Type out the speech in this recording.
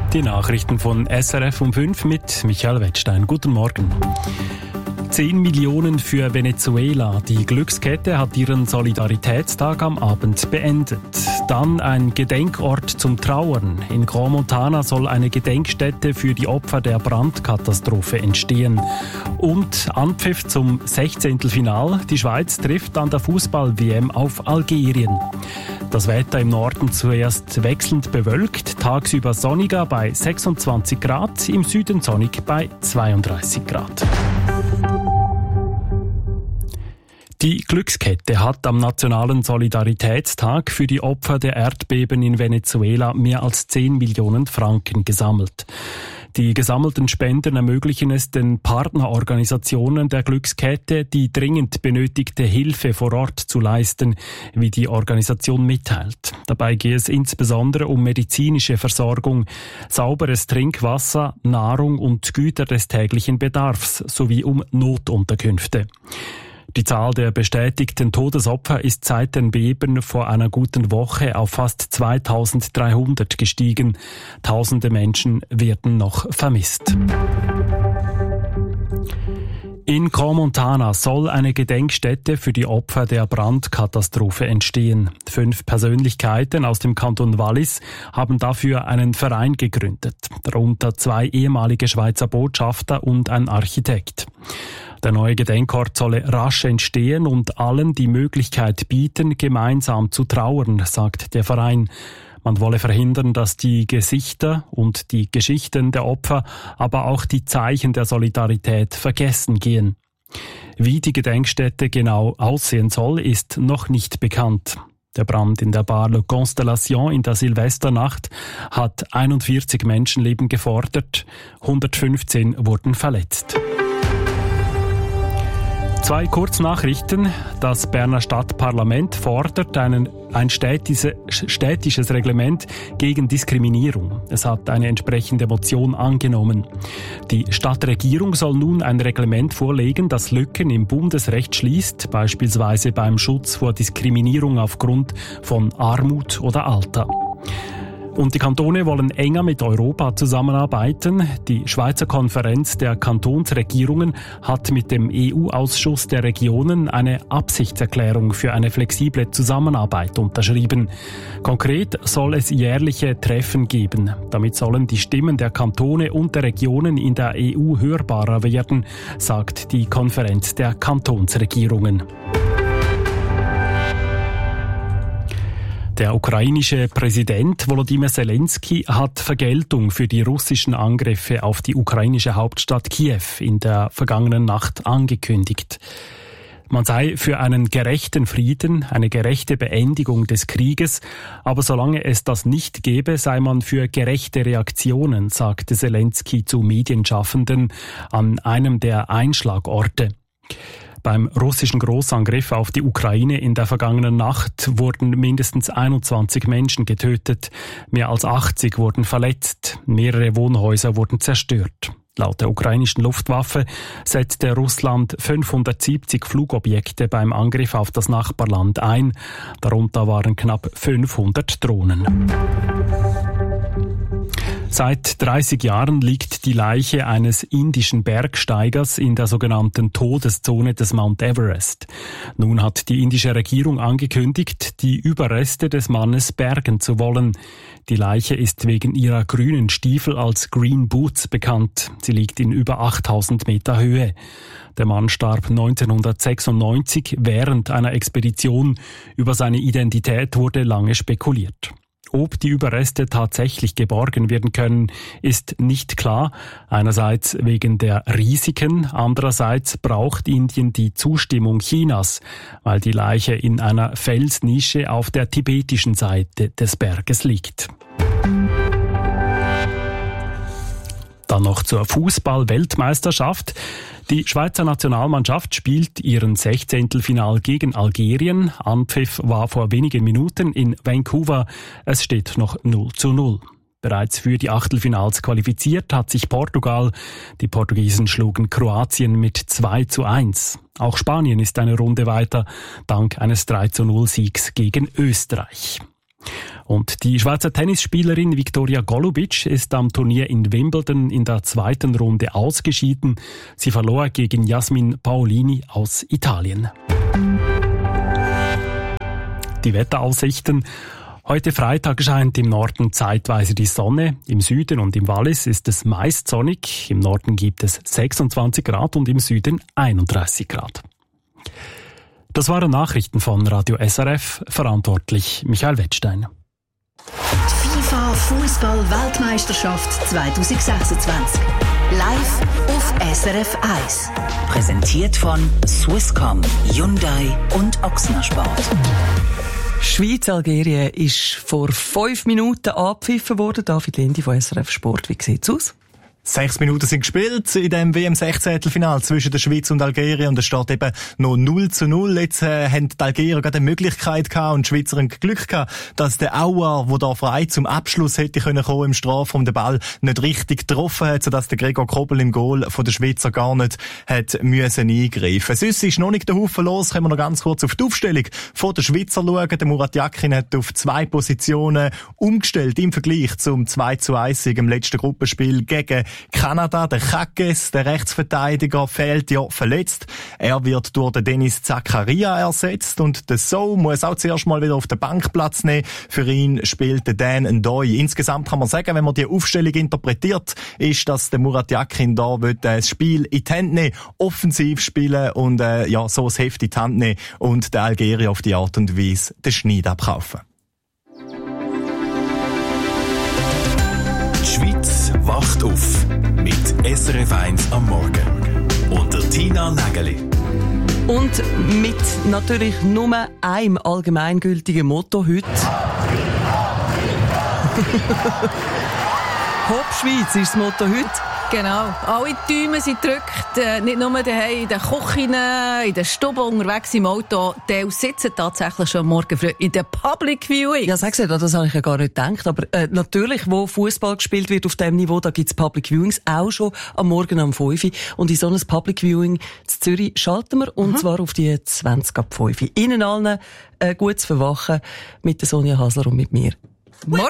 Die Nachrichten von SRF um 5 mit Michael Wettstein. Guten Morgen. 10 Millionen für Venezuela. Die Glückskette hat ihren Solidaritätstag am Abend beendet. Dann ein Gedenkort zum Trauern. In Crans-Montana soll eine Gedenkstätte für die Opfer der Brandkatastrophe entstehen. Und Anpfiff zum 16. Final. Die Schweiz trifft an der Fußball-WM auf Algerien. Das Wetter im Norden zuerst wechselnd bewölkt, tagsüber sonniger bei 26 Grad, im Süden sonnig bei 32 Grad. Die Glückskette hat am Nationalen Solidaritätstag für die Opfer der Erdbeben in Venezuela mehr als 10 Millionen Franken gesammelt. Die gesammelten Spenden ermöglichen es den Partnerorganisationen der Glückskette, die dringend benötigte Hilfe vor Ort zu leisten, wie die Organisation mitteilt. Dabei gehe es insbesondere um medizinische Versorgung, sauberes Trinkwasser, Nahrung und Güter des täglichen Bedarfs sowie um Notunterkünfte. Die Zahl der bestätigten Todesopfer ist seit den Beben vor einer guten Woche auf fast 2300 gestiegen. Tausende Menschen werden noch vermisst. In Crans-Montana soll eine Gedenkstätte für die Opfer der Brandkatastrophe entstehen. 5 Persönlichkeiten aus dem Kanton Wallis haben dafür einen Verein gegründet, darunter 2 ehemalige Schweizer Botschafter und ein Architekt. Der neue Gedenkort solle rasch entstehen und allen die Möglichkeit bieten, gemeinsam zu trauern, sagt der Verein. Man wolle verhindern, dass die Gesichter und die Geschichten der Opfer, aber auch die Zeichen der Solidarität vergessen gehen. Wie die Gedenkstätte genau aussehen soll, ist noch nicht bekannt. Der Brand in der Bar Le Constellation in der Silvesternacht hat 41 Menschenleben gefordert, 115 wurden verletzt. 2 Kurznachrichten. Das Berner Stadtparlament fordert ein städtisches Reglement gegen Diskriminierung. Es hat eine entsprechende Motion angenommen. Die Stadtregierung soll nun ein Reglement vorlegen, das Lücken im Bundesrecht schließt, beispielsweise beim Schutz vor Diskriminierung aufgrund von Armut oder Alter. Und die Kantone wollen enger mit Europa zusammenarbeiten. Die Schweizer Konferenz der Kantonsregierungen hat mit dem EU-Ausschuss der Regionen eine Absichtserklärung für eine flexible Zusammenarbeit unterschrieben. Konkret soll es jährliche Treffen geben. Damit sollen die Stimmen der Kantone und der Regionen in der EU hörbarer werden, sagt die Konferenz der Kantonsregierungen. Der ukrainische Präsident Volodymyr Zelensky hat Vergeltung für die russischen Angriffe auf die ukrainische Hauptstadt Kiew in der vergangenen Nacht angekündigt. Man sei für einen gerechten Frieden, eine gerechte Beendigung des Krieges, aber solange es das nicht gäbe, sei man für gerechte Reaktionen, sagte Zelensky zu Medienschaffenden an einem der Einschlagorte. Beim russischen Großangriff auf die Ukraine in der vergangenen Nacht wurden mindestens 21 Menschen getötet, mehr als 80 wurden verletzt, mehrere Wohnhäuser wurden zerstört. Laut der ukrainischen Luftwaffe setzte Russland 570 Flugobjekte beim Angriff auf das Nachbarland ein, darunter waren knapp 500 Drohnen. Seit 30 Jahren liegt die Leiche eines indischen Bergsteigers in der sogenannten Todeszone des Mount Everest. Nun hat die indische Regierung angekündigt, die Überreste des Mannes bergen zu wollen. Die Leiche ist wegen ihrer grünen Stiefel als Green Boots bekannt. Sie liegt in über 8000 Meter Höhe. Der Mann starb 1996 während einer Expedition. Über seine Identität wurde lange spekuliert. Ob die Überreste tatsächlich geborgen werden können, ist nicht klar. Einerseits wegen der Risiken, andererseits braucht Indien die Zustimmung Chinas, weil die Leiche in einer Felsnische auf der tibetischen Seite des Berges liegt. Dann noch zur Fußball-Weltmeisterschaft. Die Schweizer Nationalmannschaft spielt ihren 16. Final gegen Algerien. Anpfiff war vor wenigen Minuten in Vancouver. Es steht noch 0:0. Bereits für die Achtelfinals qualifiziert hat sich Portugal. Die Portugiesen schlugen Kroatien mit 2:1. Auch Spanien ist eine Runde weiter, dank eines 3:0 Siegs gegen Österreich. Und die Schweizer Tennisspielerin Viktoria Golubic ist am Turnier in Wimbledon in der zweiten Runde ausgeschieden. Sie verlor gegen Jasmin Paolini aus Italien. Die Wetteraussichten. Heute Freitag scheint im Norden zeitweise die Sonne. Im Süden und im Wallis ist es meist sonnig. Im Norden gibt es 26 Grad und im Süden 31 Grad. Das waren Nachrichten von Radio SRF, verantwortlich Michael Wettstein. Die FIFA Fußball-Weltmeisterschaft 2026. Live auf SRF 1. Präsentiert von Swisscom, Hyundai und Ochsner Sport. Schweiz-Algerien ist vor 5 Minuten abgepfiffen worden. David Lindi von SRF Sport. Wie sieht's aus? 6 Minuten sind gespielt in dem WM-16-Final zwischen der Schweiz und Algerien und es steht eben noch 0:0. Jetzt haben die Algerier gerade eine Möglichkeit gehabt und die Schweizer ein Glück gehabt, dass der Auer, der da frei zum Abschluss hätte kommen im Strafraum, den Ball nicht richtig getroffen hat, sodass der Gregor Kobel im Goal von der Schweizer gar nicht hat müssen eingreifen. Sonst ist noch nicht der Haufen los. Können wir noch ganz kurz auf die Aufstellung von der Schweizer schauen. Der Murat Yakin hat auf 2 Positionen umgestellt im Vergleich zum 2:1 im letzten Gruppenspiel gegen Kanada. Der Kakes, der Rechtsverteidiger, fehlt ja verletzt. Er wird durch den Dennis Zakaria ersetzt und der So muss auch zuerst mal wieder auf den Bank Platz nehmen. Für ihn spielt der Dan Ndoye. Insgesamt kann man sagen, wenn man die Aufstellung interpretiert, ist, dass der Murat Yakin da das Spiel in die Hand nehmen, offensiv spielen und so das Heft in die Hand nehmen und der Algerier auf die Art und Weise den Schneid abkaufen. Die Schweiz wacht auf mit SRF 1 am Morgen. Und der Tina Nägeli. Und mit natürlich nur einem allgemeingültigen Motto heute. Hopp Schweiz ist das Motto heute. Genau. Alle Däume sind gedrückt. Nicht nur daheim in den Küchen, in den Stuben, unterwegs im Auto. Die sitzen tatsächlich schon morgen früh in der Public Viewing. Ja, sag's ja, das habe ich ja gar nicht gedacht. Aber natürlich, wo Fußball gespielt wird auf dem Niveau, da gibt's Public Viewings auch schon am Morgen um 5 Uhr. Und in so ein Public Viewing in Zürich schalten wir, und zwar auf die 20 ab 5 Uhr. Ihnen allen gutes Verwachen mit der Sonja Hasler und mit mir.